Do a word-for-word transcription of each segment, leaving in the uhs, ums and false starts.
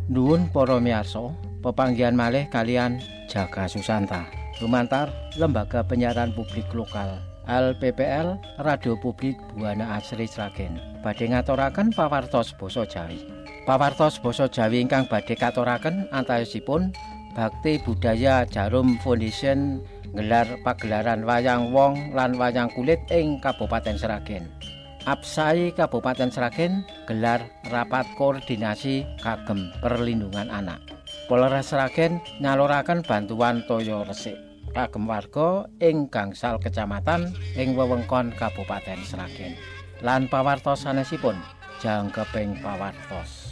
Nuwun para miyarsa, pepanggihan malih kalian Jaga Susanta. Lumantar Lembaga Penyiaran Publik Lokal L P P L Radio Publik Buana Asri Sragen badhe ngaturaken pawartos basa Jawi. Pawartos basa Jawi ingkang badhe katuraken antawasipun Bakti Budaya Jarum Foundation nggelar pagelaran wayang wong lan wayang kulit ing Kabupaten Sragen. Apsai Kabupaten Sragen gelar rapat koordinasi kagem perlindungan anak. Polres Sragen nyaluraken bantuan toya resik kagem warga ing gangsal kecamatan ing wewengkon Kabupaten Sragen. Lan pawartos sanesipun jangkeping pawartos.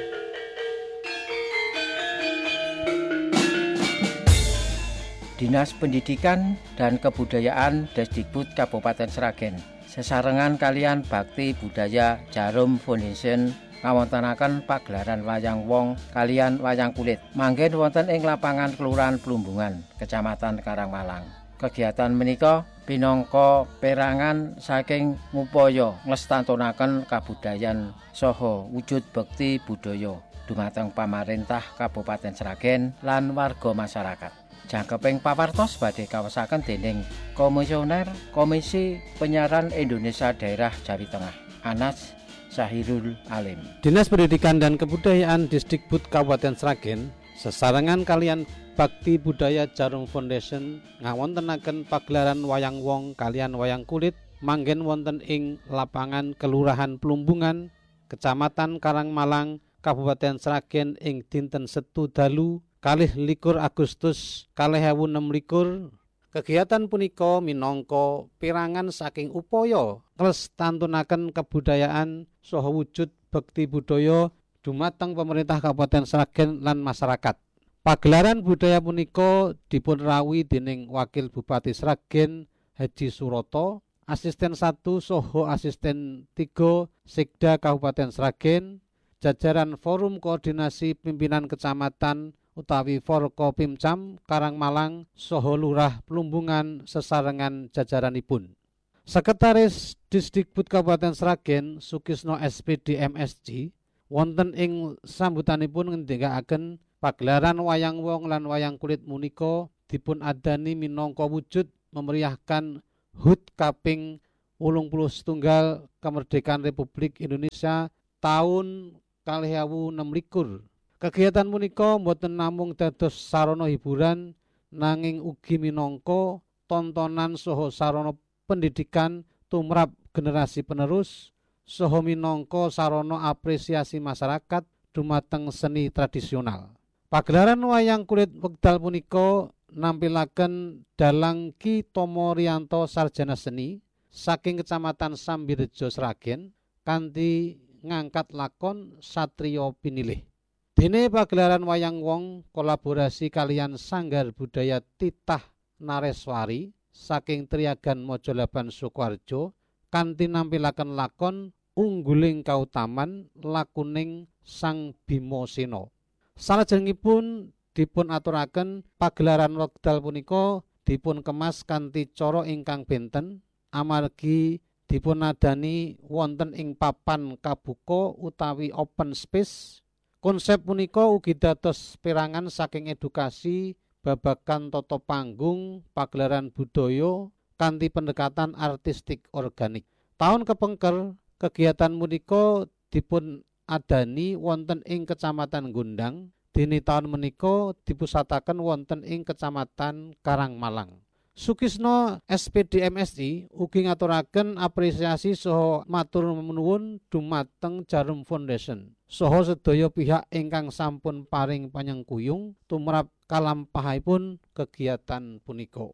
Dinas Pendidikan dan Kebudayaan Desdikbud Kabupaten Sragen sesarengan kalian Bakti Budaya Jarum Foundation ngawontenaken pagelaran wayang wong kalian wayang kulit manggen wonten ing lapangan Kelurahan Plumbungan, Kecamatan Karangmalang. Kegiatan menika pinangka perangan saking ngupaya nglestantunaken kabudayan saha wujud bekti budaya dumateng pamarentah Kabupaten Sragen lan warga masyarakat. Jangkeping pawartos badhe kawasaken dening Komisioner Komisi Penyiaran Indonesia Daerah Jawi Tengah, Anas Syahirul Alim. Dinas Pendidikan dan Kebudayaan Desdikbud Kabupaten Sragen sesarengan kalian Bakti Budaya Jarum Foundation ngawontenaken pagelaran wayang wong kalian wayang kulit manggen wonten ing lapangan Kelurahan Plumbungan, Kecamatan Karangmalang, Kabupaten Sragen ing dinten Setu dalu kalih likur Agustus kalih ewu enem likur. Kegiatan punika minangka pirangan saking upaya nglestantunaken kebudayaan saha wujud bekti budaya dumateng pemerintah Kabupaten Sragen lan masyarakat. Pagelaran budaya punika dipun rawuhi dening Wakil Bupati Sragen Haji Suroto, Asisten satu saha Asisten tiga Sekda Kabupaten Sragen, jajaran Forum Koordinasi Pimpinan Kecamatan utawi Forkopimcam Karangmalang saha Lurah Plumbungan sesarengan jajaranipun. Sekretaris Desdikbud Kabupaten Sragen Sukisno S P D M S G wonten ing sambutanipun ngendikaken pagelaran wayang wong lan wayang kulit punika dipun adani minangka wujud memeriahkan H U T kaping wolung puluh setunggal Kemerdekaan Republik Indonesia tahun kalih ewu enem likur. Kegiatan punika mboten namung dados sarana hiburan nanging ugi minangka tontonan saha sarana pendidikan tumrap generasi penerus saha minangka sarana apresiasi masyarakat dumateng seni tradisional. Pagelaran wayang kulit wekdal punika nampilaken dalang Ki Tomo Riyanto sarjana seni saking Kecamatan Sambirejo Sragen kanthi ngangkat lakon Satriya Pinilih. Dene pagelaran wayang wong kolaborasi kalian Sanggar Budaya Titah Nareswari saking Triagan Mojolaban Sukoharjo kanthi nampilaken lakon Ungguling Kautaman lakuning Sang Bima Sena. Salajengipun dipun aturaken pagelaran wekdal punika dipun kemas kanthi cara ingkang benten amargi dipun adani wonten ing papan kabuka utawi open space. Konsep punika ugi dados perangan saking edukasi babagan tata panggung pagelaran budaya kanthi pendekatan artistik organik. Taun kepengker kegiatan punika dipun adani wonten ing Kecamatan Gondang, dene taun menika dipusataken wonten ing Kecamatan Karangmalang. Sukisno S P D M S I ugi ngaturaken apresiasi saha matur nuwun dumateng Jarum Foundation saha sedaya pihak ingkang sampun paring panyengkuyung tumrap kalampahipun kegiatan punika.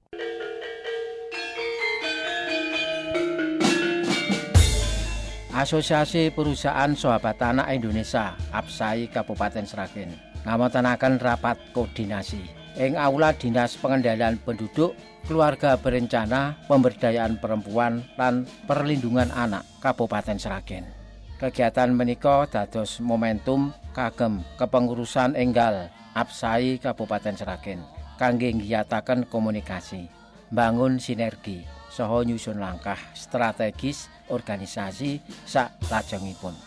Asosiasi Perusahaan Sahabat Anak Indonesia Apsai Kabupaten Sragen ngawontenaken rapat koordinasi ing Aula Dinas Pengendalian Penduduk, Keluarga Berencana, Pemberdayaan Perempuan lan Perlindungan Anak Kabupaten Sragen. Kegiatan menika dados momentum kagem kepengurusan enggal Apsai Kabupaten Sragen kangge ngiyataken komunikasi, bangun sinergi saha nyusun langkah strategis organisasi sak lajengipun.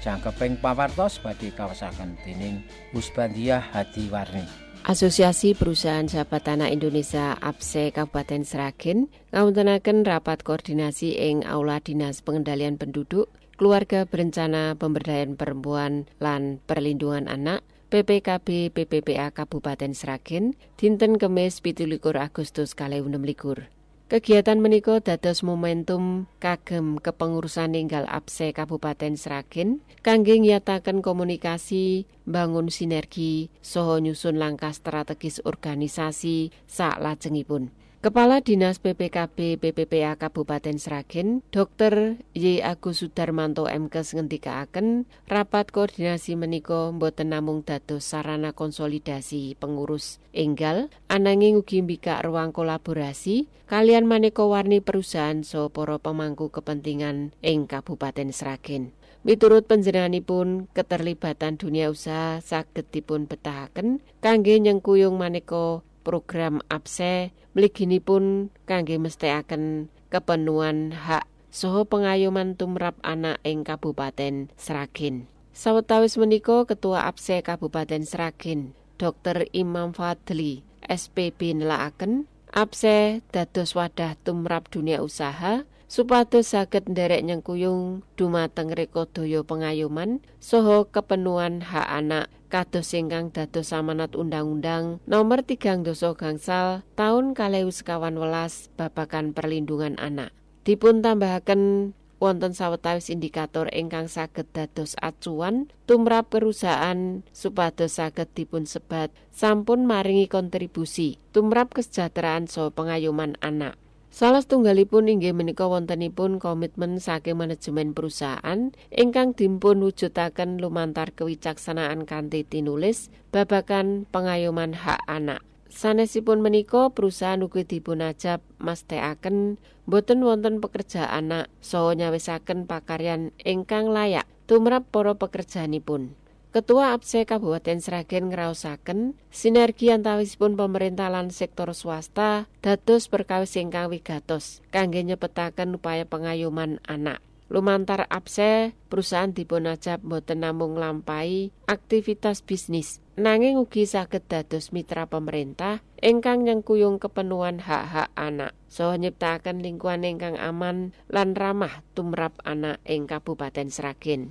Jangkeping pawartos badhe kawasaken dening Husbandiah Hadiwarni. Asosiasi Perusahaan Sahabat Tanah Indonesia A P S E Kabupaten Sragen ngawontenaken rapat koordinasi ing Aula Dinas Pengendalian Penduduk, Keluarga Berencana Pemberdayaan Perempuan lan Perlindungan Anak P P K B P P P A Kabupaten Sragen dinten Kemis pitulikur Agustus kalih enem likur. Kegiatan menika dados momentum kagem kepengurusan ninggal A P S E Kabupaten Sragen kangge nyataken komunikasi, bangun sinergi, saha nyusun langkah strategis organisasi salajengipun. Kepala Dinas P P K B P P P A Kabupaten Sragen, Dokter Y Agus Sudarmanto M Kes ngendikaaken rapat koordinasi menika boten namung dados sarana konsolidasi pengurus enggal, ananging ugi mbikak ruang kolaborasi kalian maneka warni perusahaan saha para pemangku kepentingan ing Kabupaten Sragen. Miturut panjenenganipun, keterlibatan dunia usaha saged dipun betahaken kangge nyengkuyung maneka program A P S E mliginipun kangge mesthekaken kepenuhan hak saha pengayoman tumrap anak ing Kabupaten Sragen. Sawetawis menika Ketua A P S E Kabupaten Sragen, Dokter Imam Fadli, S P B nelakaken A P S E dados wadah tumrap dunia usaha supados saged nderek nyengkuyung dumateng rekodaya pengayoman saha kepenuhan hak anak kados ingkang dados amanat Undang-Undang Nomor tigang dasa gangsal taun kalih ewu sekawan welas babagan perlindungan anak. Dipun tambahaken wonten sawetawis indikator ingkang saged dados acuan tumrap perusahaan supados saged dipun sebat sampun maringi kontribusi tumrap kesejahteraan saha pengayoman anak. Salah setunggalipun inggih menika wontenipun komitmen saking manajemen perusahaan ingkang dipun wujudaken lumantar kewicaksanaan kanthi tinulis babagan pengayoman hak anak. Sanesipun menika perusahaan ugi dipun ajab mesthekaken boten wonten pekerja anak saha nyawisaken pakaryan ingkang layak tumrap para pekerjanipun. Ketua A P S E Kabupaten Sragen ngraosaken sinergi antawisipun pemerintah lan sektor swasta dados perkawis ingkang wigatos kangge nyepetaken upaya pengayoman anak. Lumantar A P S E, perusahaan dipun ajab boten namung nglampahi aktivitas bisnis, nanging ugi saged dados mitra pemerintah ingkang nyengkuyung kepenuhan hak-hak anak saha nyiptakaken lingkungan ingkang aman lan ramah tumrap anak ing Kabupaten Sragen.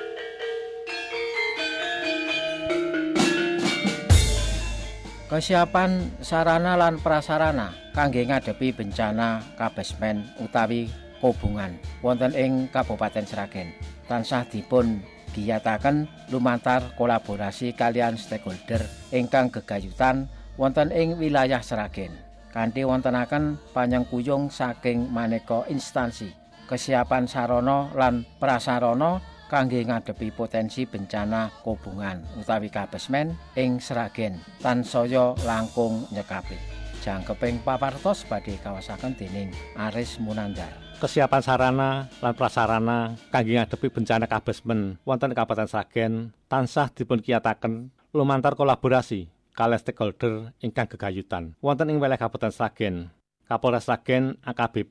Kesiapan sarana lan prasarana kangge ngadepi bencana kabesmen utawi kobongan wonten ing Kabupaten Sragen tansah dipun giyataken lumantar kolaborasi kalian stakeholder ingkang gegayutan wonten ing wilayah Sragen kanthi wontenaken panyengkuyung saking maneka instansi. Kesiapan sarana lan prasarana kangge ngadepi potensi bencana kobongan utawi kabesmen ing Sragen tansaya langkung nyekapi. Jangkeping pawartos badhe kawasaken dening Aris Munandar. Kesiapan sarana lan prasarana kangge ngadepi bencana kabesmen wonten Kabupaten Sragen tansah dipun kiyataken lumantar kolaborasi kalih stakeholder ingkang gegayutan wonten ing wilayah Kabupaten Sragen. Kapolres Sragen A K B P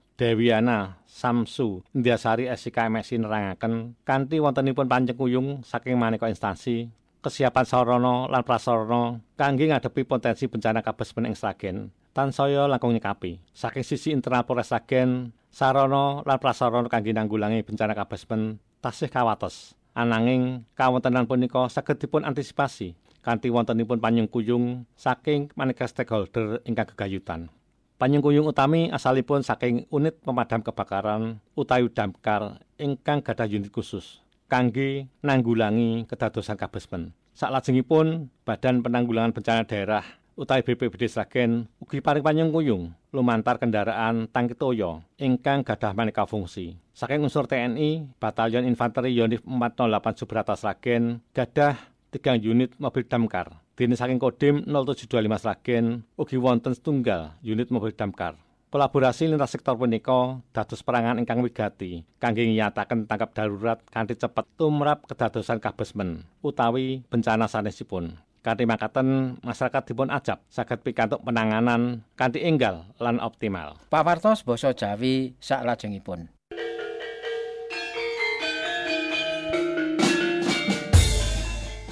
Dewiana Samsu Indrasari S I K M S I nerangaken kanthi wontenipun panjengkuyung saking maneka instansi kesiapan sarana lan prasarana kangge ngadepi potensi bencana kabesmen ing Sragen tansaya langkung nyekapi. Saking sisi internal Polres Sragen, sarana lan prasarana kangge nanggulangi bencana kabesmen tasih kawatos. Ananging kawontenan punika saged dipun antisipasi kanthi wontenipun panyengkuyung saking maneka stakeholder ingkang gegayutan. Panyengkuyung utami asalipun saking unit pemadam kebakaran utawi damkar ingkang gadhah unit khusus kangge nanggulangi kedadosan kabesmen. Salajengipun Badan Penanggulangan Bencana Daerah utawi B P B D Sragen ugi paring panyengkuyung lumantar kendaraan tangki toya ingkang gadhah maneka fungsi. Saking unsur T N I, Batalion Infanteri Yonif empat nol delapan Subrata Sragen gadhah tiga unit mobil damkar. Dene saking Kodim nol tujuh dua lima Sragen ugi wonten setunggal unit mobil damkar. Kolaborasi lintas sektor punika dados perangan ingkang wigati kangge nyataken tanggap darurat kanthi cepet tumrap kedadosan kabesmen utawi bencana sanesipun. Kanthi makaten masyarakat dipun ajab saged pikantuk penanganan kanthi enggal lan optimal. Pawartos basa Jawi saklajengipun.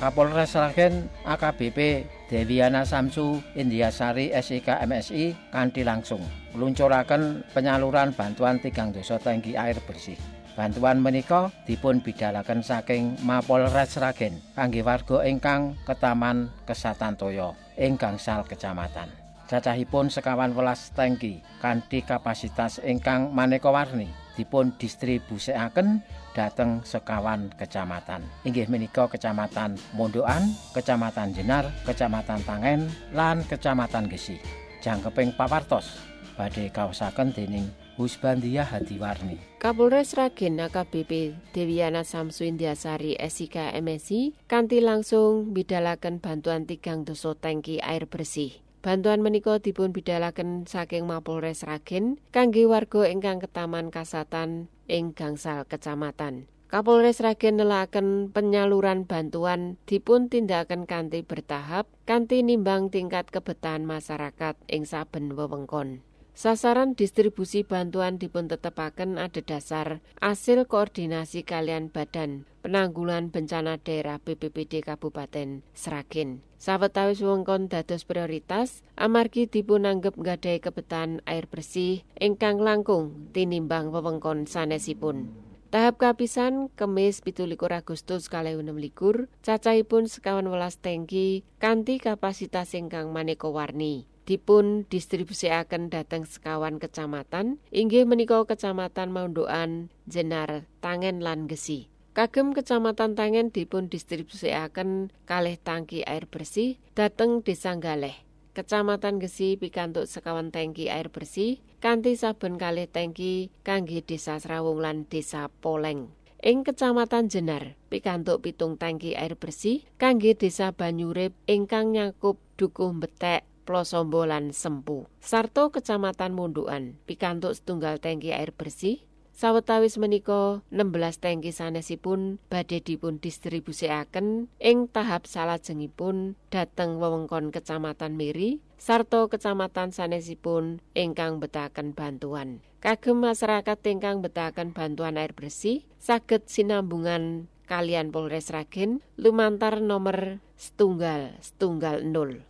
Kapolres Sragen A K B P Deviana Samsu Indiasari S I K M S I kanthi langsung ngluncuraken penyaluran bantuan tigang dasa tangki air bersih. Bantuan menika dipun bidhalaken saking Mapolres Sragen kangge warga ingkang ketaman Kesatantoyo ing gangsal kecamatan. Cacahipun sekawan welas tangki kanthi kapasitas ingkang maneka warni dipun distribusikaken dhateng sekawan kecamatan. Inggih menika Kecamatan Mondokan, Kecamatan Jenar, Kecamatan Tangen, lan Kecamatan Gesi. Jangkeping pawartos badhe kaosaken dening Husbandia Hadiwarni. Kapolres Sragen A K B P Deviana Samsu Indiasari S I K M S I kanthi langsung bidhalaken bantuan tigang dasa tangki air bersih. Bantuan menika dipun bidhalaken saking Mapolres Sragen kangge warga ingkang ketaman kasatan ing gangsal kecamatan. Kapolres Sragen nelakaken penyaluran bantuan dipun tindakaken kanthi bertahap kanthi nimbang tingkat kebetan masyarakat ing saben wewengkon. Sasaran distribusi bantuan dipun tetepaken adhedhasar asil koordinasi kalian Badan Penanggulangan Bencana Daerah B P B D Kabupaten Sragen. Sawetawis wewengkon dados prioritas amargi dipun anggep nggadhahi kebetan air bersih ingkang langkung tinimbang wewengkon sanesipun. Tahap kapisan Kemis pitulikur Agustus kalih enem likur cacahipun sekawan welas tangki kanthi kapasitas ingkang maneka warni. Dipun distribusikaken dhateng sekawan kecamatan inggih menika Kecamatan Mondokan, Jenar, Tangen lan Gesi. Kagem Kecamatan Tangen dipun distribusikaken kalih tangki air bersih dhateng Desa Galeh. Kecamatan Gesi pikantuk sekawan tangki air bersih kanthi saben kalih tangki kangge Desa Srawung lan Desa Poleng. Ing Kecamatan Jenar pikantuk pitung tangki air bersih kangge Desa Banyurip ingkang nyakup Dukuh Betek, Plosombo lan Sempu. Sarto Kecamatan Mondokan pikantuk setunggal tangki air bersih. Sawetawis menika enam belas tangki sanesipun badhe dipun distribusikaken ing tahap salajengipun dhateng wewengkon Kecamatan Miri sarta kecamatan sanesipun ingkang betahaken bantuan. Kagem masyarakat ingkang betahaken bantuan air bersih saged sinambungan kalian Polres Sragen lumantar nomor setunggal setunggal nol.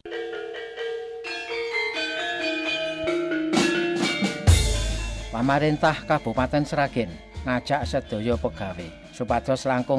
Pamarentah Kabupaten Sragen ngajak sedaya pegawe supados langkung